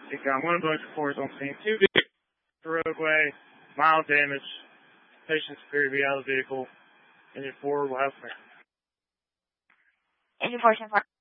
It got 1 ambulance reports on scene, 2 vehicles the roadway, mild damage, patients appear to be out of the vehicle, and 4 will have fire. Engine 4,